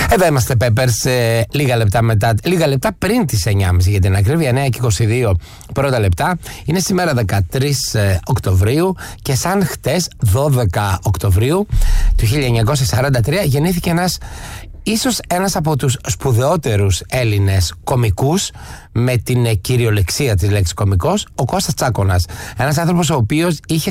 Εδώ είμαστε, Peppers, λίγα λεπτά πριν τις 9.30 για την ακρίβεια, 9:22 πρώτα λεπτά. Είναι σήμερα 13 Οκτωβρίου και σαν χτες 12 Οκτωβρίου του 1943 γεννήθηκε ίσως ένας από τους σπουδαιότερους Έλληνες κομικούς, με την κυριολεξία της λέξης κομικός, ο Κώστας Τσάκωνας. Ένας άνθρωπος ο οποίος είχε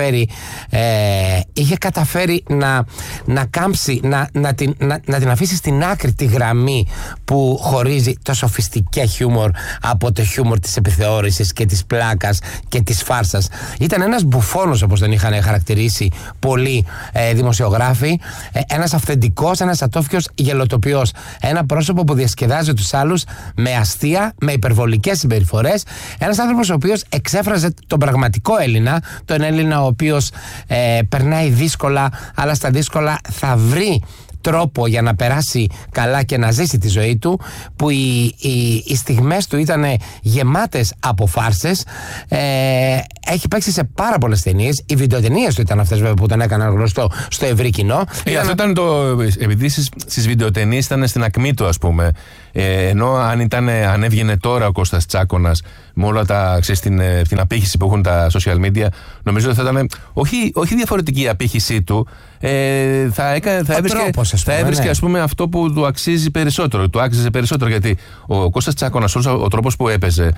καταφέρει να κάμψει, να την αφήσει στην άκρη τη γραμμή που χωρίζει το σοφιστικέ χιούμορ από το χιούμορ της επιθεώρησης και της πλάκας και της φάρσας. Ήταν ένας μπουφώνος, όπως τον είχαν χαρακτηρίσει πολλοί δημοσιογράφοι, ένας αυθεντικός, ένας ατόφιος γελοτοποιός. Ένα πρόσωπο που διασκεδάζει τους άλλους με αστεία, με υπερβολικές συμπεριφορές. Ένας άνθρωπος ο οποίος εξέφραζε τον πραγματικό Έλληνα, τον Έλληνα ο οποίος περνάει δύσκολα, αλλά στα δύσκολα θα βρει τρόπο για να περάσει καλά και να ζήσει τη ζωή του, που οι στιγμές του ήταν γεμάτες από φάρσες. Έχει παίξει σε πάρα πολλές ταινίες. Οι βιντεοτενίες του ήταν αυτές, βέβαια, που τον έκαναν γνωστό στο ευρύ κοινό. Αυτό ήταν επειδή στις βιντεοτενίες ήταν στην ακμή του, ας πούμε. Ενώ αν έβγαινε τώρα ο Κώστας Τσάκωνας με όλα την απήχηση που έχουν τα social media, νομίζω ότι θα ήταν όχι διαφορετική η απήχησή του, θα έβρισκε ας πούμε αυτό που του αξίζει περισσότερο. Του άξιζε περισσότερο, γιατί ο Κώστας Τσάκωνας, ο τρόπος που έπαιζε,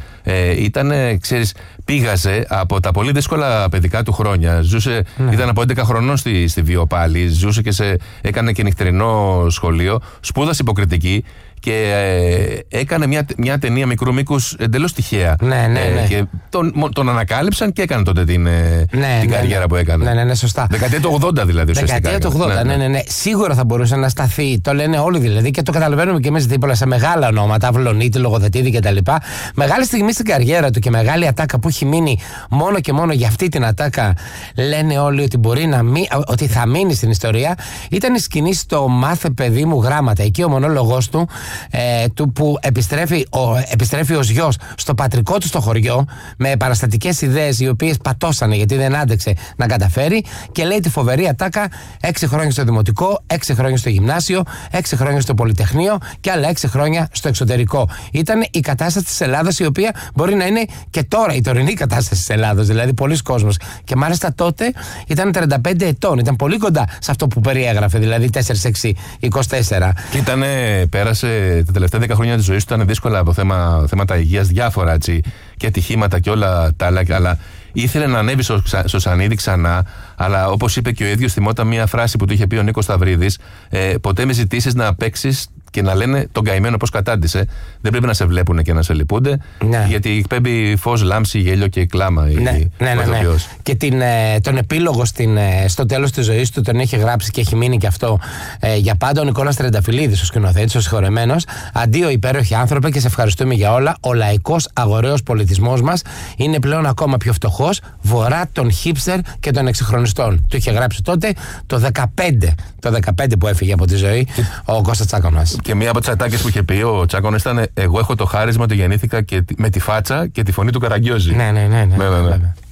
πήγαζε από τα πολύ δύσκολα παιδικά του χρόνια. Ήταν από 11 χρονών στη Βιοπάλη, έκανε και νυχτερινό σχολείο, σπούδασε υποκριτική και έκανε μια ταινία μικρού μήκους εντελώς τυχαία. Ναι. Και τον ανακάλυψαν και έκανε τότε την καριέρα που έκανε. Ναι, σωστά. Δεκαετία του 80 δηλαδή. Δεκαετία του 80, ναι. Σίγουρα θα μπορούσε να σταθεί. Το λένε όλοι δηλαδή και το καταλαβαίνουμε και εμείς δίπλα σε μεγάλα ονόματα, Αυλωνίτη, Λογοθετίδη κτλ. Μεγάλη στιγμή στην καριέρα του και μεγάλη ατάκα που έχει μείνει μόνο και μόνο για αυτή την ατάκα. Λένε όλοι ότι θα μείνει στην ιστορία. Ήταν η σκηνή στο «Μάθε παιδί μου γράμματα». Εκεί ο μονόλογος του που επιστρέφει ως γιος στο πατρικό του στο χωριό με παραστατικές ιδέες οι οποίες πατώσανε γιατί δεν άντεξε να καταφέρει, και λέει τη φοβερή ατάκα: 6 χρόνια στο δημοτικό, 6 χρόνια στο γυμνάσιο, 6 χρόνια στο πολυτεχνείο και άλλα 6 χρόνια στο εξωτερικό. Ήταν η κατάσταση της Ελλάδας, η οποία μπορεί να είναι και τώρα η τωρινή κατάσταση της Ελλάδας, δηλαδή πολλοί κόσμος. Και μάλιστα τότε ήταν 35 ετών, ήταν πολύ κοντά σε αυτό που περιέγραφε, δηλαδή 4-6-24. Και πέρασε τα τελευταία 10 χρόνια της ζωής του, ήταν δύσκολα από θέματα υγείας, διάφορα έτσι, και ατυχήματα και όλα τα άλλα. Αλλά ήθελε να ανέβει στο σανίδι ξανά, αλλά όπως είπε και ο ίδιος, θυμόταν μια φράση που του είχε πει ο Νίκος Σταυρίδης: ποτέ με ζητήσεις να παίξεις και να λένε τον καημένο πώς κατάντησε. Δεν πρέπει να σε βλέπουν και να σε λυπούνται, γιατί εκπέμπει φως, λάμψη, γέλιο και κλάμα. Ναι. Και τον επίλογο στο τέλος της ζωής του τον έχει γράψει και έχει μείνει και αυτό για πάντα ο Νικόλας Τρενταφυλλίδης, ο σκηνοθέτης, ο συγχωρεμένος. Αντίο υπέροχοι άνθρωπε και σε ευχαριστούμε για όλα. Ο λαϊκός αγοραίος πολιτισμός μας είναι πλέον ακόμα πιο φτωχός, βορρά των χίψερ και των εξυγχρονιστών. Το είχε γράψει τότε το 15 που έφυγε από τη ζωή ο Κώστας Τσάκωνας. Και μία από τις ατάκες που είχε πει ο Τσάκωνας ήταν: εγώ έχω το χάρισμα ότι γεννήθηκα και με τη φάτσα και τη φωνή του Καραγκιόζη. Ναι.